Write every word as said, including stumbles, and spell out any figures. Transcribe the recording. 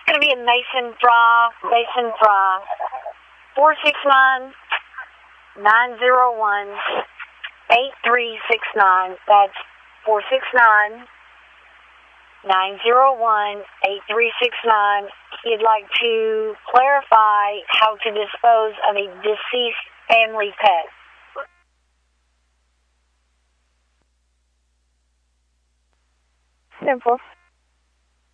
going to be a Mason Fry, Mason Fry, four six nine, nine zero one, eight three six nine. That's four six nine, nine zero one, eight three six nine. He'd like to clarify how to dispose of a deceased family pet. Simple.